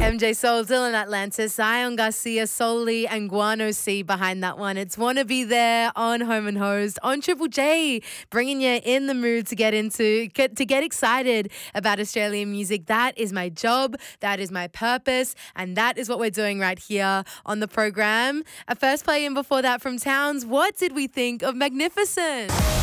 MJ Soul, Dylan Atlantis, Zion Garcia, Soli, and Guano C behind that one. It's Wanna Be There on Home and Host on Triple J, bringing you in the mood to get excited about Australian music. That is my job, that is my purpose, and that is what we're doing right here on the program. A first play in before that from Towns. What did we think of Magnificent?